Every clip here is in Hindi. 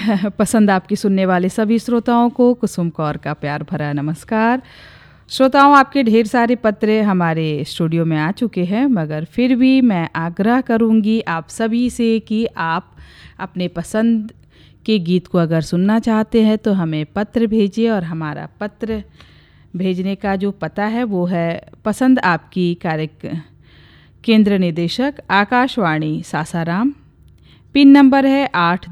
पसंद आपकी सुनने वाले सभी श्रोताओं को कुसुम कौर का प्यार भरा नमस्कार। श्रोताओं, आपके ढेर सारे पत्र हमारे स्टूडियो में आ चुके हैं, मगर फिर भी मैं आग्रह करूंगी आप सभी से कि आप अपने पसंद के गीत को अगर सुनना चाहते हैं तो हमें पत्र भेजिए। और हमारा पत्र भेजने का जो पता है वो है पसंद आपकी कार्यक्रम केंद्र निदेशक आकाशवाणी सासाराम, पिन नंबर है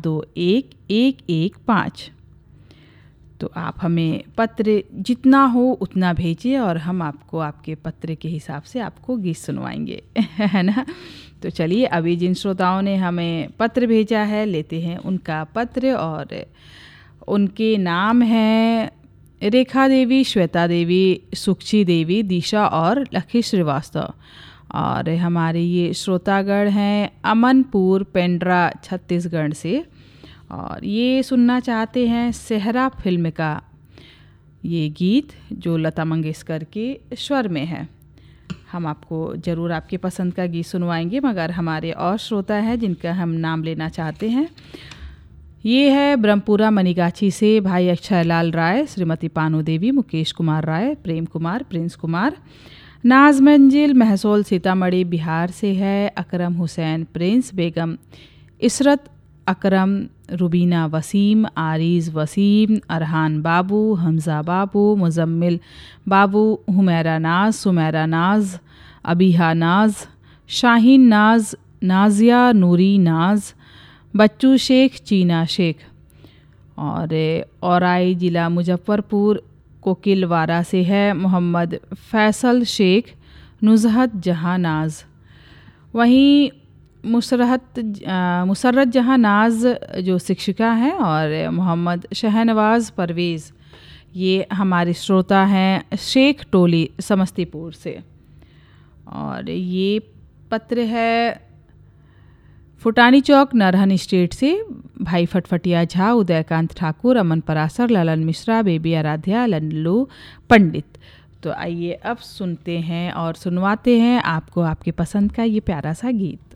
821115। तो आप हमें पत्र जितना हो उतना भेजिए और हम आपको आपके पत्र के हिसाब से आपको गीत सुनवाएंगे, है ना। तो चलिए, अभी जिन श्रोताओं ने हमें पत्र भेजा है लेते हैं उनका पत्र। और उनके नाम हैं रेखा देवी, श्वेता देवी, सुक्षी देवी, दिशा और लखी श्रीवास्तव। और हमारे ये श्रोतागढ़ हैं अमनपुर, पेंड्रा, छत्तीसगढ़ से। और ये सुनना चाहते हैं सेहरा फिल्म का ये गीत जो लता मंगेशकर के स्वर में है। हम आपको ज़रूर आपके पसंद का गीत सुनवाएंगे, मगर हमारे और श्रोता हैं जिनका हम नाम लेना चाहते हैं। ये है ब्रह्मपुरा मनीगाछी से भाई अक्षय लाल राय, श्रीमती पानू देवी, मुकेश कुमार राय, प्रेम कुमार, प्रिंस कुमार। नाज मंजिल महसोल सीतामढ़ी बिहार से है अकरम हुसैन, प्रिंस बेगम, इशरत अकरम, रुबीना वसीम, आरीज़ वसीम, अरहान बाबू, हमज़ा बाबू, मुजम्मिल बाबू, हुमैरा नाज, सुमैरा नाज, अबीहा नाज, शाहीन नाज, नाजिया नूरी नाज, बच्चू शेख, चीना शेख। और औराई ज़िला मुजफ्फरपुर कोकिलवारा से है मोहम्मद फैसल शेख, नुज़हत जहाँ नाज। वहीं मुसर्रत जहाँ नाज जो शिक्षिका हैं, और मोहम्मद शहनवाज़ परवेज़, ये हमारे श्रोता हैं शेख टोली समस्तीपुर से। और ये पत्र है फुटानी चौक नरहन स्टेट से भाई फटफटिया झा, उदयकांत ठाकुर, अमन परासर, ललन मिश्रा, बेबी आराध्या, लल्लू पंडित। तो आइए अब सुनते हैं और सुनवाते हैं आपको आपके पसंद का ये प्यारा सा गीत।